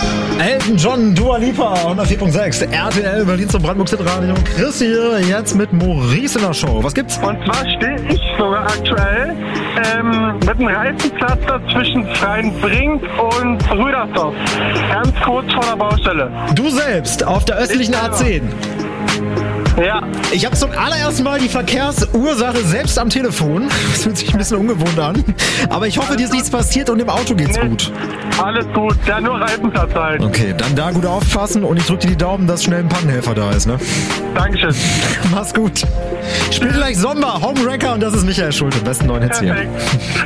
Elton John, Dua Lipa, 104.6, RTL Berlin zum Brandenburg Radio. Chris hier, jetzt mit Maurice in der Show. Was gibt's? Und zwar stehe ich sogar aktuell mit einem Reifenpflaster zwischen Freienbrink und Rüdersdorf. Ganz kurz vor der Baustelle. Du selbst, auf der östlichen A10. Ja. Ich habe zum allerersten Mal die Verkehrsursache selbst am Telefon. Das fühlt sich ein bisschen ungewohnt an. Aber ich hoffe, dir ist nichts passiert und im Auto geht's gut. Alles gut, ja, nur Reifenplatz halt. Okay, dann da gut aufpassen und ich drücke dir die Daumen, dass schnell ein Pannenhelfer da ist, ne? Dankeschön. Mach's gut. Spiel gleich Sommer, Homewrecker und das ist Michael Schulte. Besten neuen Hits hier. Perfekt.